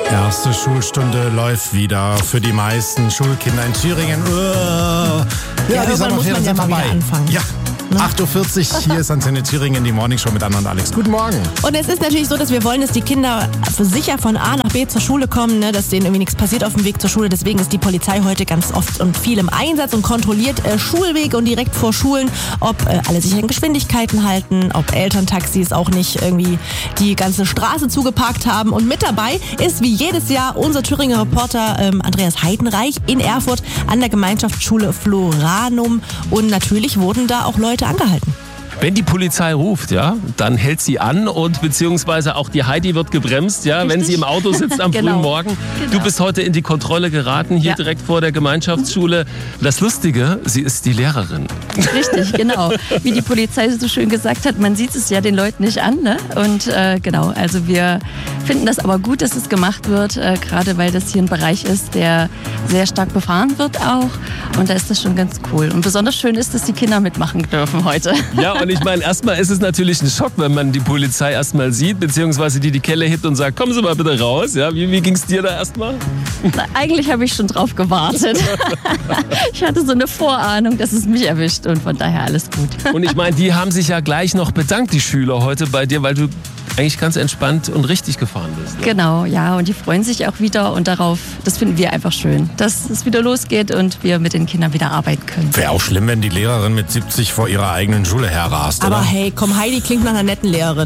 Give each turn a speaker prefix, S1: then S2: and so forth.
S1: Erste Schulstunde läuft wieder für die meisten Schulkinder in Thüringen. Ja, die Sommerferien sind vorbei. Ja. 8.40 Uhr, hier ist Antenne Thüringen, die Morningshow mit Anna und Alex. Guten Morgen.
S2: Und es ist natürlich so, dass wir wollen, dass die Kinder sicher von A nach B zur Schule kommen, ne? Dass denen irgendwie nichts passiert auf dem Weg zur Schule. Deswegen ist die Polizei heute ganz oft und viel im Einsatz und kontrolliert Schulwege und direkt vor Schulen, ob alle sich an Geschwindigkeiten halten, ob Elterntaxis auch nicht irgendwie die ganze Straße zugeparkt haben. Und mit dabei ist wie jedes Jahr unser Thüringer Reporter Andreas Heidenreich in Erfurt an der Gemeinschaftsschule Floranum. Und natürlich wurden da auch Leute angehalten.
S3: Wenn die Polizei ruft, ja, dann hält sie an und beziehungsweise auch die Heidi wird gebremst, ja, wenn sie im Auto sitzt am frühen Morgen. Du bist heute in die Kontrolle geraten, hier direkt vor der Gemeinschaftsschule. Das Lustige, sie ist die Lehrerin.
S4: Richtig, genau. Wie die Polizei so schön gesagt hat, man sieht es ja den Leuten nicht an, ne? Und genau, also wir finden das aber gut, dass es gemacht wird, gerade weil das hier ein Bereich ist, der sehr stark befahren wird auch. Und da ist das schon ganz cool. Und besonders schön ist, dass die Kinder mitmachen dürfen heute.
S3: Ja, und ich meine, erstmal ist es natürlich ein Schock, wenn man die Polizei erstmal sieht, beziehungsweise die Kelle hebt und sagt, kommen Sie mal bitte raus. Ja, wie ging es dir da erstmal?
S4: Eigentlich habe ich schon drauf gewartet. Ich hatte so eine Vorahnung, dass es mich erwischt und von daher alles gut.
S3: Und ich meine, die haben sich ja gleich noch bedankt, die Schüler heute bei dir, weil du eigentlich ganz entspannt und richtig gefahren bist. Ne?
S4: Genau, ja, und die freuen sich auch wieder und darauf, das finden wir einfach schön, dass es wieder losgeht und wir mit den Kindern wieder arbeiten können.
S1: Wäre auch schlimm, wenn die Lehrerin mit 70 vor ihrer eigenen Schule herrast,
S2: Aber
S1: oder?
S2: hey, komm, Heidi klingt nach einer netten Lehrerin.